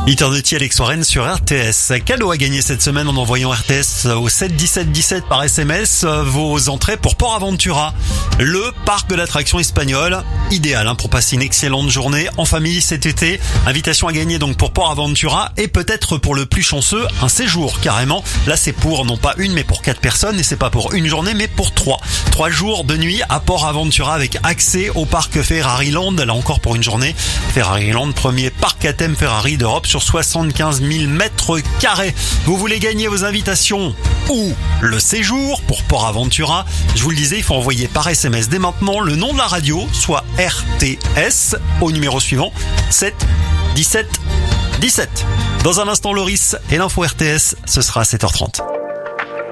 Eternity Alex Warren sur RTS. Cadeau à gagner cette semaine en envoyant RTS au 7 17 17 par SMS. Vos entrées pour Port Aventura, le parc de l'attraction espagnole. Idéal pour passer une excellente journée en famille cet été. Invitation à gagner donc pour Port Aventura et peut-être pour le plus chanceux, un séjour carrément. Là c'est pour non pas une mais pour 4 personnes et c'est pas pour une journée mais pour 3. 3 jours de nuit à Port Aventura avec accès au parc Ferrariland. Là encore pour une journée. Ferrariland, premier parc à thème Ferrari d'Europe sur 75 000 mètres carrés. Vous voulez gagner vos invitations ou le séjour pour Port Aventura? Je vous le disais, il faut envoyer par SMS dès maintenant le nom de la radio, soit RTS, au numéro suivant, 7 17 17. Dans un instant, Loris et l'info RTS, ce sera à 7h30.